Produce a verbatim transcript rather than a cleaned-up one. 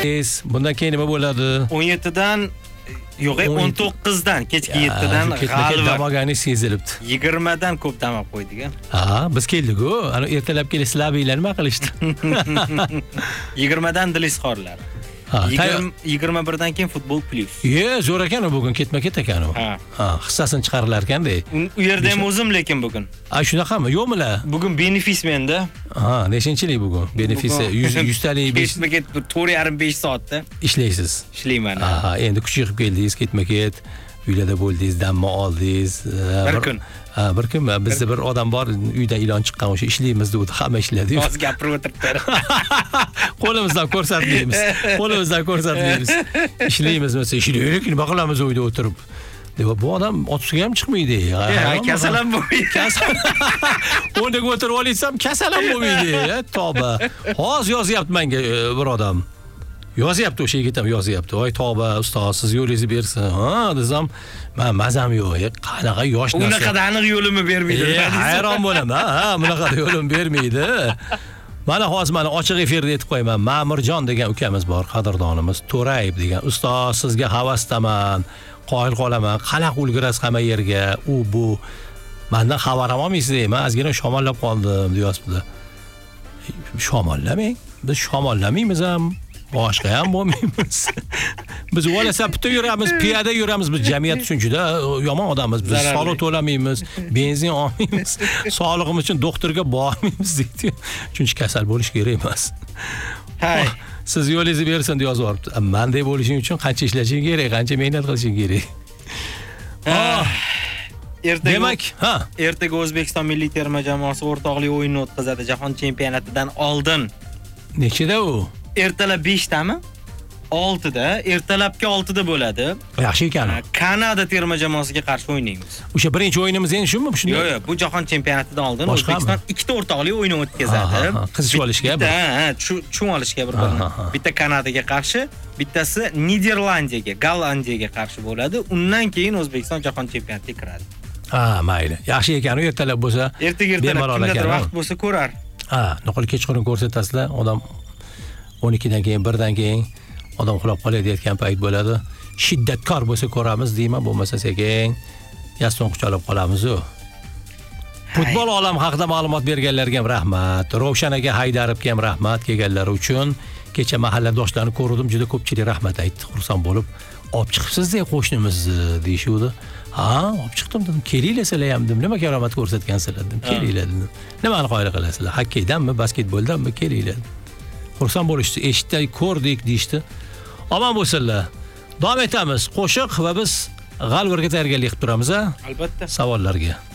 Bundan keyin nima bo'ladi? o'n yettidan yo'q, o'n to'qqizdan kechki yettidan g'alva damogani sezilibdi. yigirmadan ko'p damab qo'ydik-a. Ha, biz keldik-ku. Ana ertalab kelasizlar, beylar nima qilishdi? yigirmadan dilizxorlar. yigirma birdan keyin futbol plus. Ye, zo'r ekan bugun, ketma-ket ekan u. Ha. Ha, hissasini chiqarilar ekanda. U yerda ham o'zim lekin bugun. A, shunaqami? Yo'qmilar? Bugun benefis menda. Ha, nechinchilik bugun? Benefisi yuz talik ketma-ket to'rt yarim besh soatda ishlaysiz. Ishlayman. Ha, endi kuch yig'ib keldingiz, ketma-ket. Uylarda bo'ldingiz, damma oldingiz. Bir kun. Ha, bir kun bizda bir odam bor, uydan ilon chiqqan, o'sha ishlaymiz deb hamma ishlaydi. Hozir gapirib o'tiribdi. Qo'limizdan ko'rsatmaymiz. Qo'limizdan ko'rsatmaymiz. Ishlaymiz, mesela ishlaylik, nima qilamiz uyda o'tirib. Deb bu odam otisiga ham chiqmaydi. Ha, kasal ham bo'lmaydi. Kasal. O'rniga o'tirib olsam, kasal ham bo'lmaydi. Tavba. Hozir yozyapti menga bir odam. Yozyapti, o'sha yigit ham yozyapti. Voy tavba, ustoz, siz yo'lingizni bersin. Ha, desam, men mazam yo'q. Qanaqa yosh narsa. Unaqa aniq yo'limni bermaydi. Hayron bo'laman. Ha, bunaqa yo'lim bermaydi. Mana hozir mana ochiq efirda aytib qo'yaman. Ma'murjon degan ukamiz bor, qadrdonimiz, To'rayev degan. Ustoz, sizga havasdaman. Qoyil qolaman. Qanaqa ulgurasiz hamma yerga. U bu mendan xabar olmaysiz, men ozgina shamollab qoldim, deyapti. Shamollamang. Biz shamollamaymiz ham. Boshqa ham bo'lmaymiz. Biz o'lasa bitta yuramiz, piyoda yuramiz, biz jamiyat uchun juda yomon odammiz. Biz soliq to'lamaymiz, benzin olmaymiz, sog'lig'imiz uchun doktorga bormaymiz deydi. Chunki kasal bo'lish kerak emas. Hay, siz yo'lingizni bersin deb yozib olibdi. Menday bo'lishing uchun qancha ishlashing kerak, qancha mehnat qilishing kerak. Ertaga demak, ha, ertaga O'zbekiston milliy terma jamoasi o'rtoqlik o'yinini o'tkazadi Jahon chempionatidan oldin. Nechida u? Ertalab besh tami? oltida, ertalabki oltida bo'ladi. Yaxshi ekan. Kanada terma jamoasiga qarshi o'ynaymiz. O'sha birinchi o'yinimiz endi shumi? Shunday. Yo'q, yo'q, bu Jahon chempionatidan oldin O'zbekiston ikkita o'rtoqlik o'yini o'tkazadi. Qizishib olishga, ha, chuv olishga bir-birini. Bitta Kanadaga qarshi, bittasi Niderlandiyaga, Gollandiyaga qarshi bo'ladi. Undan keyin O'zbekiston Jahon chempionatiga kiradi. Ha, mayli. Yaxshi ekan, ertalab bo'lsa. Ertaga ertalab kimdadir vaqt bo'lsa ko'rar. Ha, nuqul kechqurun ko'rsatasizlar, odam o'n ikkidan keyin, birdan keyin odam uxlab qolayotgan payt bo'ladi. Shiddatkor bo'lsa ko'ramiz deyman, bo'lmasa sekin yaston quchalab qolamiz-ku. Futbol olam haqida ma'lumot berganlarga ham rahmat. Ravshan aka Haydarovga ham rahmat kelganlari uchun. Kecha mahalladoshlarni ko'rdim, juda ko'pchilik rahmat aytdi. Xursand bo'lib, olib chiqibsiz-da qo'shnimizni deyishuvdi. Ha, olib chiqdim dedim. Kelinglar sizlar ham dedim. Nima karomat ko'rsatgansizlar dedim. Kelinglar dedim. Nimani qoyil qilasizlar? Hokkeydanmi, basketboldanmi? Kelinglar. Xursand bo'lishdi, eshitdik, ko'rdik deyishdi. Omon bo'lsinlar. Davom etamiz. Qo'shiq va biz g'alvaga tayyorgarlik qilib turamiz-a? Albatta. Savollarga.